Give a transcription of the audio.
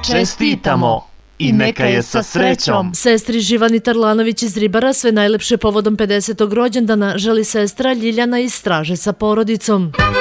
Čestitamo i neka je sa srećom. Sestri Živani Tarlanović iz Ribara sve najlepše povodom 50. rođendana želi sestra Ljiljana iz Straže sa porodicom.